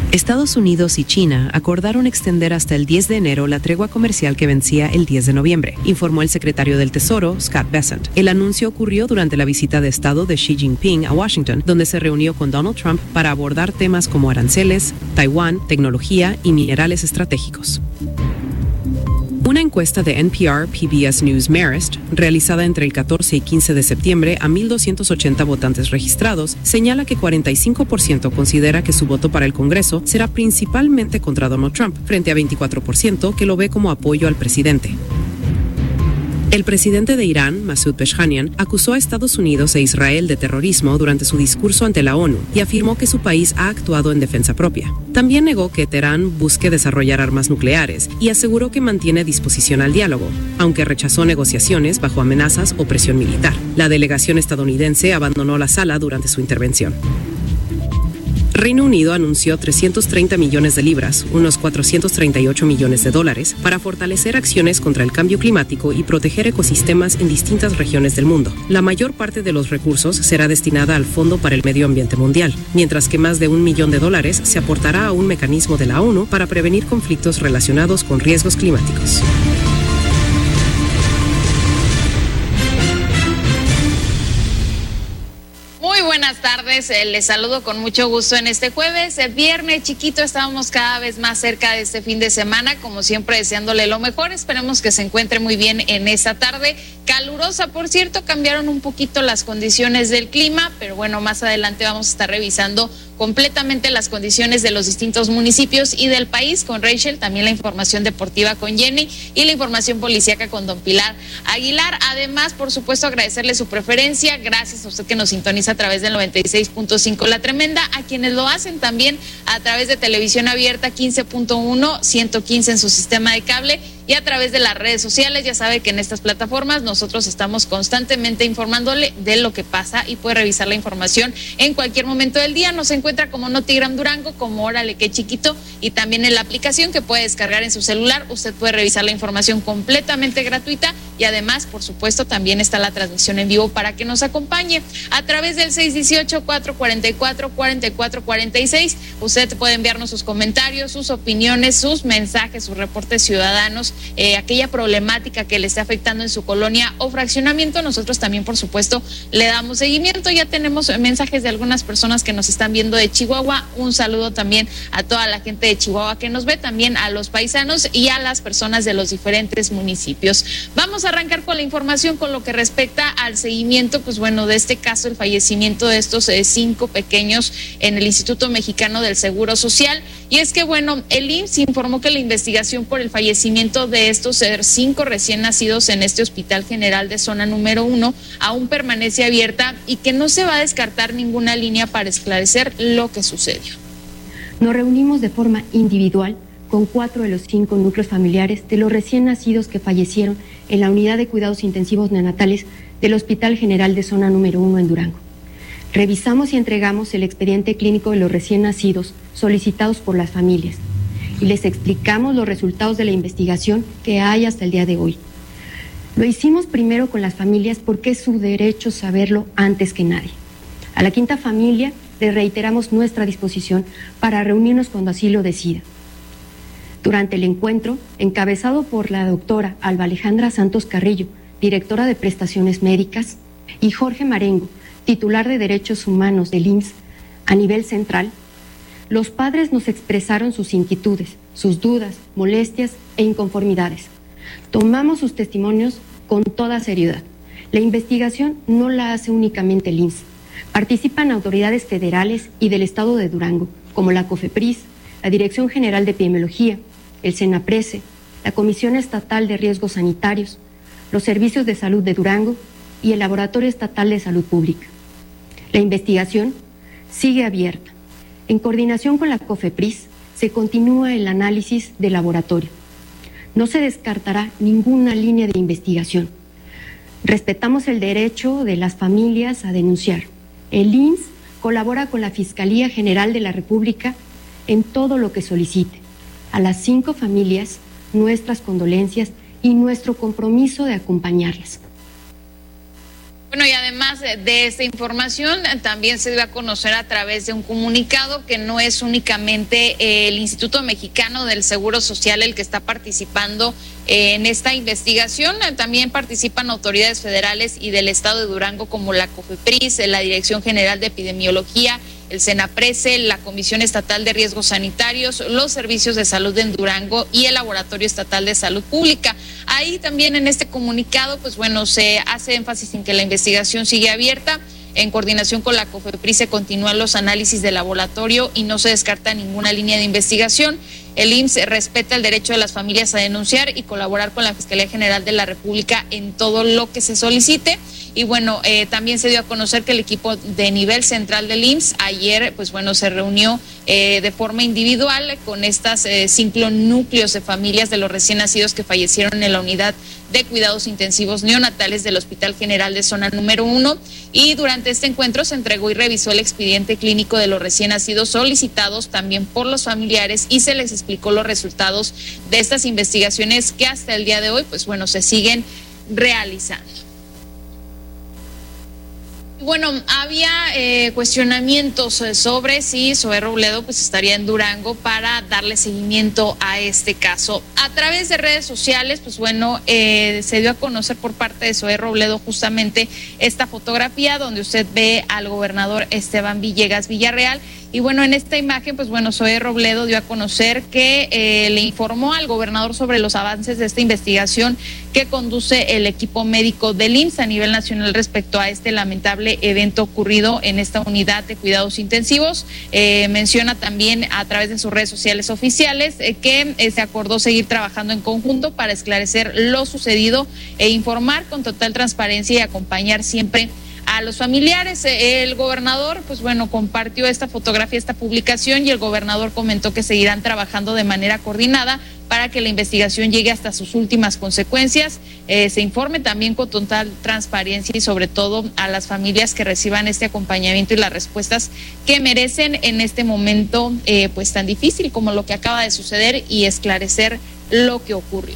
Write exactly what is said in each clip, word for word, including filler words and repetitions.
Estados Unidos y China acordaron extender hasta el diez de enero la tregua comercial que vencía el diez de noviembre, informó el secretario del Tesoro, Scott Bessent. El anuncio ocurrió durante la visita de Estado de Xi Jinping a Washington, donde se reunió con Donald Trump para abordar temas como aranceles, Taiwán, tecnología y minerales estratégicos. Una encuesta de N P R P B S News Marist, realizada entre el catorce y quince de septiembre a mil doscientos ochenta votantes registrados, señala que cuarenta y cinco por ciento considera que su voto para el Congreso será principalmente contra Donald Trump, frente a veinticuatro por ciento que lo ve como apoyo al presidente. El presidente de Irán, Masoud Pezeshkian, acusó a Estados Unidos e Israel de terrorismo durante su discurso ante la ONU y afirmó que su país ha actuado en defensa propia. También negó que Teherán busque desarrollar armas nucleares y aseguró que mantiene disposición al diálogo, aunque rechazó negociaciones bajo amenazas o presión militar. La delegación estadounidense abandonó la sala durante su intervención. Reino Unido anunció trescientos treinta millones de libras, unos cuatrocientos treinta y ocho millones de dólares, para fortalecer acciones contra el cambio climático y proteger ecosistemas en distintas regiones del mundo. La mayor parte de los recursos será destinada al Fondo para el Medio Ambiente Mundial, mientras que más de un millón de dólares se aportará a un mecanismo de la ONU para prevenir conflictos relacionados con riesgos climáticos. Muy buenas tardes, eh, les saludo con mucho gusto en este jueves, eh, viernes chiquito, estábamos cada vez más cerca de este fin de semana, como siempre deseándole lo mejor, esperemos que se encuentre muy bien en esta tarde, calurosa por cierto, cambiaron un poquito las condiciones del clima, pero bueno, más adelante vamos a estar revisando completamente las condiciones de los distintos municipios y del país con Rachel, también la información deportiva con Jenny y la información policíaca con Don Pilar Aguilar. Además, por supuesto, agradecerle su preferencia, gracias a usted que nos sintoniza a través del noventa y seis punto cinco La Tremenda, a quienes lo hacen también a través de televisión abierta quince punto uno, ciento quince en su sistema de cable y a través de las redes sociales. Ya sabe que en estas plataformas nosotros estamos constantemente informándole de lo que pasa y puede revisar la información en cualquier momento del día. Nos encuentra como Notigram Durango, como Órale Qué Chiquito, y también en la aplicación que puede descargar en su celular. Usted puede revisar la información completamente gratuita y además, por supuesto, también está la transmisión en vivo para que nos acompañe a través del seis uno ocho, cuatro cuatro cuatro, cuatro cuatro cuatro seis. Usted puede enviarnos sus comentarios, sus opiniones, sus mensajes, sus reportes ciudadanos, eh, aquella problemática que le esté afectando en su colonia o fraccionamiento. Nosotros también, por supuesto, le damos seguimiento. Ya tenemos mensajes de algunas personas que nos están viendo de Chihuahua. Un saludo también a toda la gente de Chihuahua que nos ve, también a los paisanos y a las personas de los diferentes municipios. Vamos a arrancar con la información con lo que respecta al seguimiento, pues bueno, de este caso, el fallecimiento de estos eh, cinco pequeños en el Instituto Mexicano del Seguro Social. Y es que bueno, el I M S S informó que la investigación por el fallecimiento de estos eh, cinco recién nacidos en este Hospital General de Zona Número Uno aún permanece abierta y que no se va a descartar ninguna línea para esclarecer lo que sucedió. Nos reunimos de forma individual con cuatro de los cinco núcleos familiares de los recién nacidos que fallecieron en la unidad de cuidados intensivos neonatales del Hospital General de Zona Número Uno en Durango. Revisamos y entregamos el expediente clínico de los recién nacidos solicitados por las familias y les explicamos los resultados de la investigación que hay hasta el día de hoy. Lo hicimos primero con las familias porque es su derecho saberlo antes que nadie. A la quinta familia le reiteramos nuestra disposición para reunirnos cuando así lo decida. Durante el encuentro, encabezado por la doctora Alba Alejandra Santos Carrillo, directora de Prestaciones Médicas, y Jorge Marengo, titular de Derechos Humanos del I M S S a nivel central, los padres nos expresaron sus inquietudes, sus dudas, molestias e inconformidades. Tomamos sus testimonios con toda seriedad. La investigación no la hace únicamente el I M S S. Participan autoridades federales y del estado de Durango, como la COFEPRIS, la Dirección General de Epidemiología, el SENAPRESE, la Comisión Estatal de Riesgos Sanitarios, los Servicios de Salud de Durango y el Laboratorio Estatal de Salud Pública. La investigación sigue abierta. En coordinación con la COFEPRIS, se continúa el análisis de laboratorio. No se descartará ninguna línea de investigación. Respetamos el derecho de las familias a denunciar. El I M S S colabora con la Fiscalía General de la República en todo lo que solicite. A las cinco familias, nuestras condolencias y nuestro compromiso de acompañarlas. Bueno, y además de esta información, también se dio a conocer a través de un comunicado que no es únicamente el Instituto Mexicano del Seguro Social el que está participando en esta investigación, también participan autoridades federales y del estado de Durango como la COFEPRIS, la Dirección General de Epidemiología, el SENAPRESE, la Comisión Estatal de Riesgos Sanitarios, los Servicios de Salud en Durango y el Laboratorio Estatal de Salud Pública. Ahí también en este comunicado, pues bueno, se hace énfasis en que la investigación sigue abierta. En coordinación con la COFEPRIS se continúan los análisis de laboratorio y no se descarta ninguna línea de investigación. El I M S S respeta el derecho de las familias a denunciar y colaborar con la Fiscalía General de la República en todo lo que se solicite. Y bueno, eh, también se dio a conocer que el equipo de nivel central del I M S S ayer, pues bueno, se reunió eh, de forma individual con estas eh, cinco núcleos de familias de los recién nacidos que fallecieron en la unidad de cuidados intensivos neonatales del Hospital General de Zona Número uno. Y durante este encuentro se entregó y revisó el expediente clínico de los recién nacidos solicitados también por los familiares y se les explicó los resultados de estas investigaciones que hasta el día de hoy, pues bueno, se siguen realizando. Bueno, había eh, cuestionamientos sobre si Zoé Robledo pues estaría en Durango para darle seguimiento a este caso. A través de redes sociales, pues bueno, eh, se dio a conocer por parte de Zoé Robledo justamente esta fotografía donde usted ve al gobernador Esteban Villegas Villarreal. Y bueno, en esta imagen, pues bueno, Zoé Robledo dio a conocer que eh, le informó al gobernador sobre los avances de esta investigación que conduce el equipo médico del I M S S a nivel nacional respecto a este lamentable evento ocurrido en esta unidad de cuidados intensivos. Eh, menciona también a través de sus redes sociales oficiales eh, que eh, se acordó seguir trabajando en conjunto para esclarecer lo sucedido e informar con total transparencia y acompañar siempre a los familiares. El gobernador, pues bueno, compartió esta fotografía, esta publicación, y el gobernador comentó que seguirán trabajando de manera coordinada para que la investigación llegue hasta sus últimas consecuencias, eh, se informe también con total transparencia y sobre todo a las familias que reciban este acompañamiento y las respuestas que merecen en este momento eh, pues tan difícil como lo que acaba de suceder y esclarecer lo que ocurrió.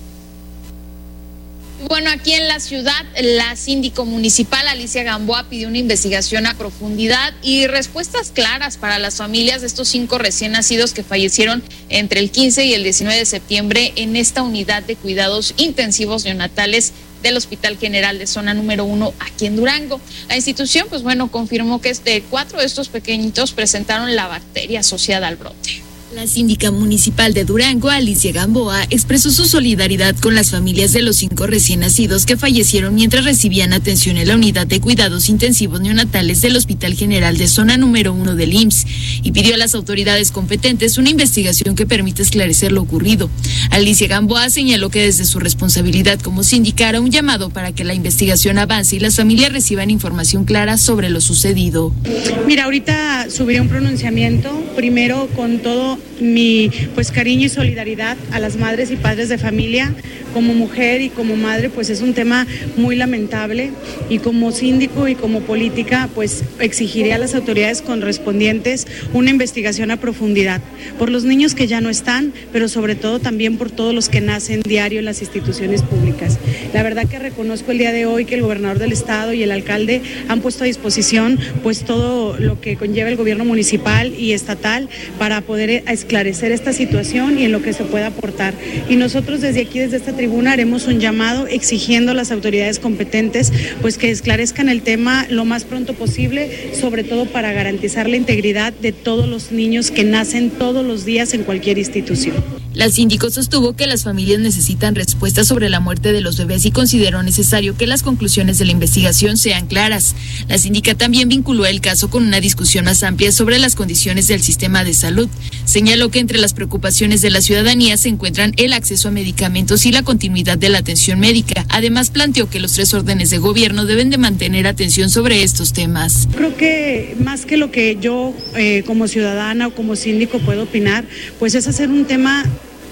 Bueno, aquí en la ciudad, la síndico municipal Alicia Gamboa pidió una investigación a profundidad y respuestas claras para las familias de estos cinco recién nacidos que fallecieron entre el quince y el diecinueve de septiembre en esta unidad de cuidados intensivos neonatales del Hospital General de Zona Número uno aquí en Durango. La institución, pues bueno, confirmó que este, cuatro de estos pequeñitos presentaron la bacteria asociada al brote. La síndica municipal de Durango, Alicia Gamboa, expresó su solidaridad con las familias de los cinco recién nacidos que fallecieron mientras recibían atención en la unidad de cuidados intensivos neonatales del Hospital General de Zona Número uno del I M S S y pidió a las autoridades competentes una investigación que permita esclarecer lo ocurrido. Alicia Gamboa señaló que desde su responsabilidad como síndica hará un llamado para que la investigación avance y las familias reciban información clara sobre lo sucedido. Mira, ahorita subiré un pronunciamiento, primero con todo mi pues cariño y solidaridad a las madres y padres de familia. Como mujer y como madre, pues es un tema muy lamentable, y como síndico y como política, pues exigiré a las autoridades correspondientes una investigación a profundidad por los niños que ya no están, pero sobre todo también por todos los que nacen diario en las instituciones públicas. La verdad que reconozco el día de hoy que el gobernador del estado y el alcalde han puesto a disposición pues todo lo que conlleva el gobierno municipal y estatal para poder esclarecer esta situación y en lo que se pueda aportar. Y nosotros desde aquí, desde esta tribuna, haremos un llamado exigiendo a las autoridades competentes pues que esclarezcan el tema lo más pronto posible, sobre todo para garantizar la integridad de todos los niños que nacen todos los días en cualquier institución. La síndico sostuvo que las familias necesitan respuestas sobre la muerte de los bebés y consideró necesario que las conclusiones de la investigación sean claras. La síndica también vinculó el caso con una discusión más amplia sobre las condiciones del sistema de salud. Señaló que entre las preocupaciones de la ciudadanía se encuentran el acceso a medicamentos y la continuidad de la atención médica. Además, planteó que los tres órdenes de gobierno deben de mantener atención sobre estos temas. Creo que más que lo que yo eh, como ciudadana o como síndico puedo opinar, pues es hacer un tema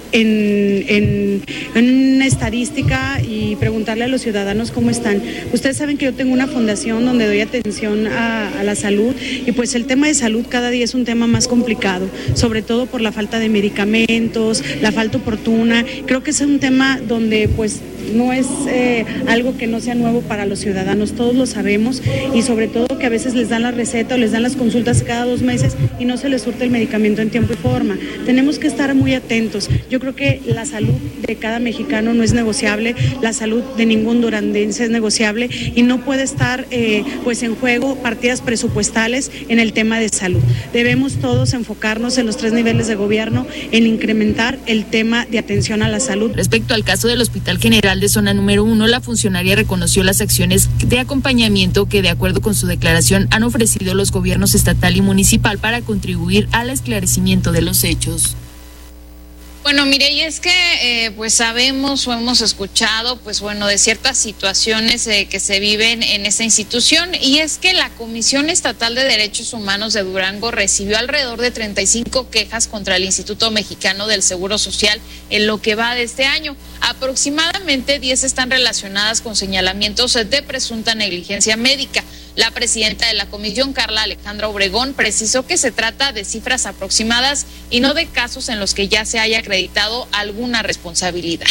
en, en, en una estadística y preguntarle a los ciudadanos cómo están. Ustedes saben que yo tengo una fundación donde doy atención a, a la salud y pues el tema de salud cada día es un tema más complicado, sobre todo por la falta de medicamentos, la falta oportuna. Creo que es un tema donde pues no es eh, algo que no sea nuevo para los ciudadanos, todos lo sabemos y sobre todo que a veces les dan la receta o les dan las consultas cada dos meses y no se les surte el medicamento en tiempo y forma. Tenemos que estar muy atentos. Yo creo que la salud de cada mexicano no es negociable, la salud de ningún durandense es negociable y no puede estar eh, pues en juego partidas presupuestales en el tema de salud. Debemos todos enfocarnos en los tres niveles de gobierno en incrementar el tema de atención a la salud. Respecto al caso del Hospital General de Zona Número uno, la funcionaria reconoció las acciones de acompañamiento que, de acuerdo con su declaración, han ofrecido los gobiernos estatal y municipal para contribuir al esclarecimiento de los hechos. Bueno, mire, y es que eh, pues sabemos o hemos escuchado, pues bueno, de ciertas situaciones eh, que se viven en esta institución, y es que la Comisión Estatal de Derechos Humanos de Durango recibió alrededor de treinta y cinco quejas contra el Instituto Mexicano del Seguro Social en lo que va de este año. Aproximadamente diez están relacionadas con señalamientos de presunta negligencia médica. La presidenta de la comisión, Carla Alejandra Obregón, precisó que se trata de cifras aproximadas y no de casos en los que ya se haya acreditado alguna responsabilidad.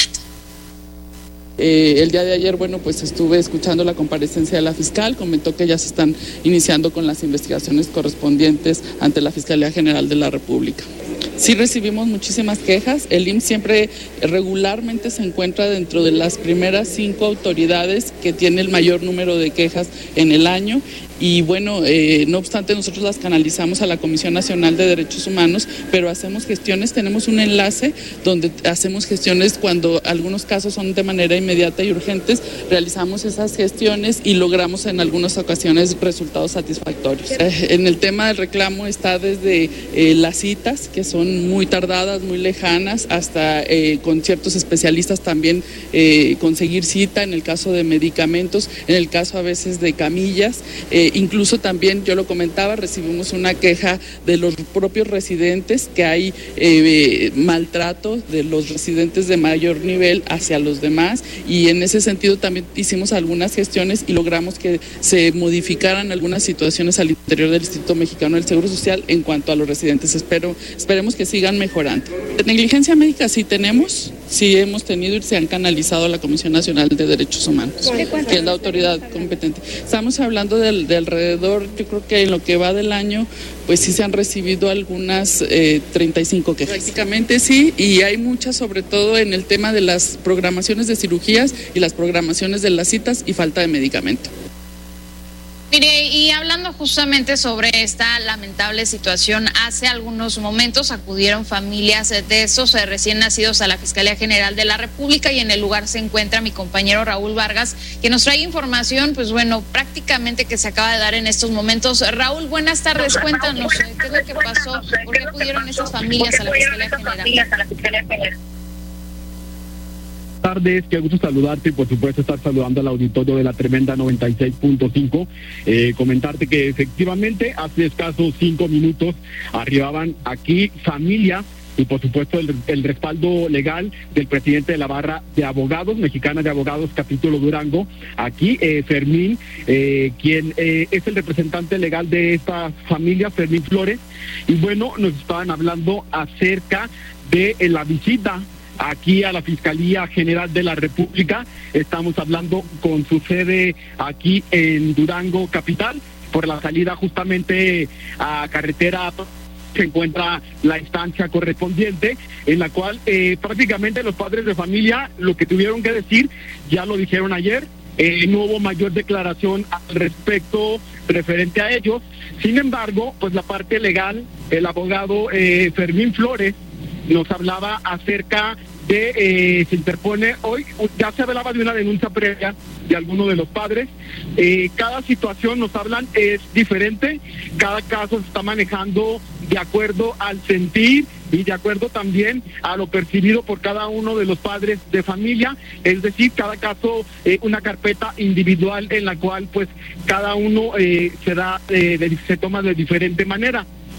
Eh, el día de ayer, bueno, pues estuve escuchando la comparecencia de la fiscal, comentó que ya se están iniciando con las investigaciones correspondientes ante la Fiscalía General de la República. Sí recibimos muchísimas quejas, el I M S S siempre regularmente se encuentra dentro de las primeras cinco autoridades que tiene el mayor número de quejas en el año. Y bueno, eh, no obstante, nosotros las canalizamos a la Comisión Nacional de Derechos Humanos, pero hacemos gestiones, tenemos un enlace donde hacemos gestiones cuando algunos casos son de manera inmediata y urgentes, realizamos esas gestiones y logramos en algunas ocasiones resultados satisfactorios. Eh, en el tema del reclamo está desde eh, las citas, que son muy tardadas, muy lejanas, hasta eh, con ciertos especialistas también eh, conseguir cita, en el caso de medicamentos, en el caso a veces de camillas, eh, incluso también, yo lo comentaba, recibimos una queja de los propios residentes, que hay eh, maltrato de los residentes de mayor nivel hacia los demás, y en ese sentido también hicimos algunas gestiones y logramos que se modificaran algunas situaciones al interior del Instituto Mexicano del Seguro Social en cuanto a los residentes. Espero, esperemos que sigan mejorando. Negligencia médica sí tenemos, sí hemos tenido y se han canalizado a la Comisión Nacional de Derechos Humanos, que es la autoridad competente. Estamos hablando del, de alrededor, yo creo que en lo que va del año, pues sí se han recibido algunas eh, treinta y cinco quejas. Prácticamente sí, y hay muchas, sobre todo en el tema de las programaciones de cirugías y las programaciones de las citas y falta de medicamento. Mire, y hablando justamente sobre esta lamentable situación, hace algunos momentos acudieron familias de esos recién nacidos a la Fiscalía General de la República, y en el lugar se encuentra mi compañero Raúl Vargas, que nos trae información, pues bueno, prácticamente que se acaba de dar en estos momentos. Raúl, buenas tardes, cuéntanos, ¿qué es lo que pasó? ¿Por qué acudieron esas familias a la Fiscalía General? Buenas tardes, qué gusto saludarte y por supuesto estar saludando al auditorio de la Tremenda noventa y seis punto cinco. Eh, comentarte que efectivamente hace escasos cinco minutos arribaban aquí familias y por supuesto el, el respaldo legal del presidente de la Barra de Abogados, Mexicana de Abogados, capítulo Durango, aquí eh, Fermín, eh, quien eh, es el representante legal de esta familia, Fermín Flores, y bueno, nos estaban hablando acerca de eh, la visita aquí a la Fiscalía General de la República. Estamos hablando con su sede aquí en Durango capital, por la salida justamente a carretera se encuentra la instancia correspondiente, en la cual eh, prácticamente los padres de familia lo que tuvieron que decir ya lo dijeron ayer. Eh, no hubo mayor declaración al respecto referente a ellos. Sin embargo, pues la parte legal, el abogado eh, Fermín Flores nos hablaba acerca de, eh, se interpone hoy, ya se hablaba de una denuncia previa de alguno de los padres. Eh, cada situación, nos hablan, es diferente, cada caso se está manejando de acuerdo al sentir y de acuerdo también a lo percibido por cada uno de los padres de familia, es decir, cada caso eh, una carpeta individual en la cual pues cada uno eh, se da, eh, de, se toma de diferente manera.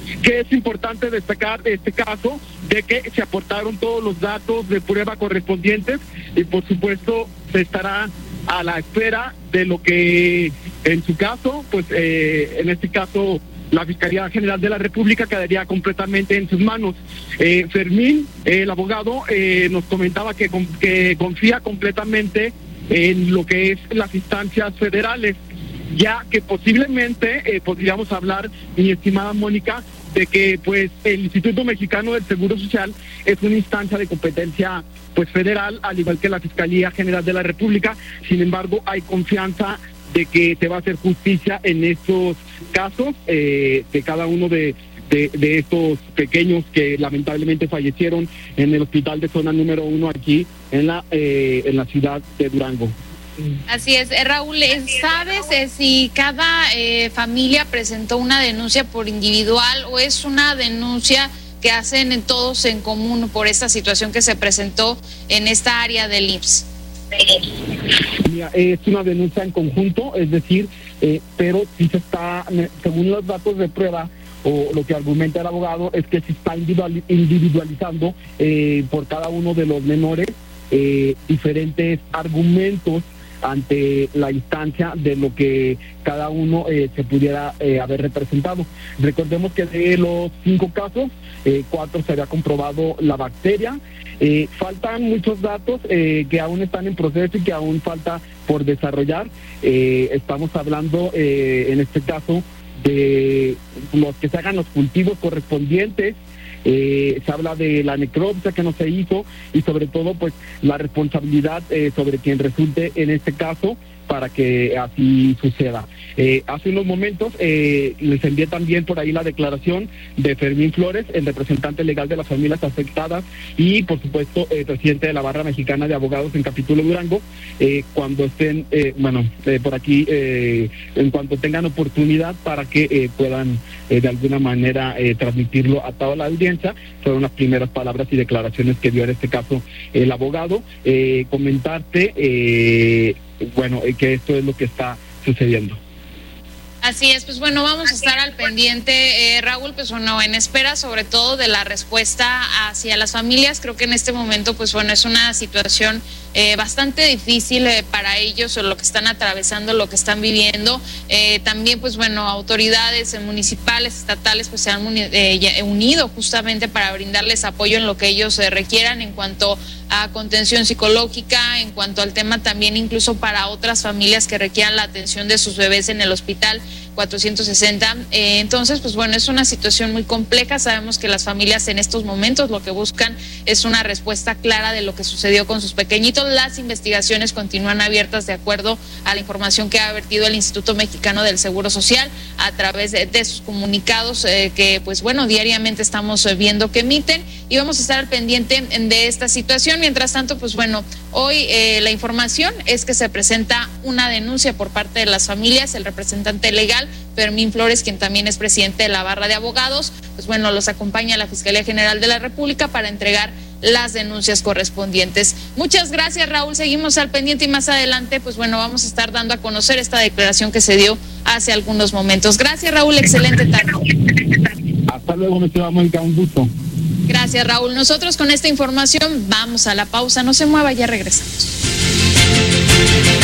que es importante destacar de este caso, de que se aportaron todos los datos de prueba correspondientes y por supuesto se estará a la espera de lo que en su caso, pues eh, en este caso la Fiscalía General de la República quedaría completamente en sus manos. Eh, Fermín, eh, el abogado, eh, nos comentaba que, que confía completamente en lo que es las instancias federales, ya que posiblemente eh, podríamos hablar, mi estimada Mónica, de que pues el Instituto Mexicano del Seguro Social es una instancia de competencia pues federal, al igual que la Fiscalía General de la República. Sin embargo, hay confianza de que se va a hacer justicia en estos casos, eh, de cada uno de, de, de estos pequeños que lamentablemente fallecieron en el hospital de zona número uno aquí en la, eh, en la ciudad de Durango. Así es, eh, Raúl, ¿sabes eh, si cada eh, familia presentó una denuncia por individual o es una denuncia que hacen todos en común por esta situación que se presentó en esta área del I M S S? Mira, es una denuncia en conjunto, es decir, eh, pero sí se está, según los datos de prueba, o lo que argumenta el abogado, es que se está individual, individualizando eh, por cada uno de los menores eh, diferentes argumentos ante la instancia de lo que cada uno eh, se pudiera eh, haber representado. Recordemos que de los cinco casos, eh, cuatro se había comprobado la bacteria. Eh, faltan muchos datos eh, que aún están en proceso y que aún falta por desarrollar. Eh, estamos hablando eh, en este caso de los que se hagan los cultivos correspondientes. Eh, se habla de la necropsia que no se hizo y sobre todo pues la responsabilidad eh, sobre quien resulte en este caso para que así suceda. Eh, hace unos momentos eh, les envié también por ahí la declaración de Fermín Flores, el representante legal de las familias afectadas y por supuesto el presidente de la Barra Mexicana de Abogados en Capítulo Durango, eh, cuando estén, eh, bueno, eh, por aquí, eh, en cuanto tengan oportunidad para que eh, puedan eh, de alguna manera eh, transmitirlo a toda la audiencia. Fueron las primeras palabras y declaraciones que dio en este caso el abogado. Eh, comentarte, eh, bueno, eh, que esto es lo que está sucediendo. Así es, pues bueno, vamos a estar al pendiente, eh, Raúl, pues bueno, en espera sobre todo de la respuesta hacia las familias. Creo que en este momento, pues bueno, es una situación eh, bastante difícil eh, para ellos, o lo que están atravesando, lo que están viviendo. Eh, también, pues bueno, autoridades eh, municipales, estatales, pues se han uni eh, unido justamente para brindarles apoyo en lo que ellos eh, requieran en cuanto a contención psicológica, en cuanto al tema también incluso para otras familias que requieran la atención de sus bebés en el hospital cuatrocientos sesenta. Eh, entonces, pues bueno, es una situación muy compleja. Sabemos que las familias en estos momentos lo que buscan es una respuesta clara de lo que sucedió con sus pequeñitos. Las investigaciones continúan abiertas de acuerdo a la información que ha vertido el Instituto Mexicano del Seguro Social a través de, de sus comunicados eh, que, pues bueno, diariamente estamos eh, viendo que emiten, y vamos a estar al pendiente de esta situación. Mientras tanto, pues bueno, hoy eh, la información es que se presenta una denuncia por parte de las familias. El representante legal Fermín Flores, quien también es presidente de la Barra de Abogados, pues bueno, los acompaña a la Fiscalía General de la República para entregar las denuncias correspondientes. Muchas gracias, Raúl, seguimos al pendiente y más adelante, pues bueno, vamos a estar dando a conocer esta declaración que se dio hace algunos momentos. Gracias, Raúl, excelente tarde. Hasta luego, me queda Mónica, un gusto. Gracias, Raúl. Nosotros con esta información vamos a la pausa, no se mueva, ya regresamos.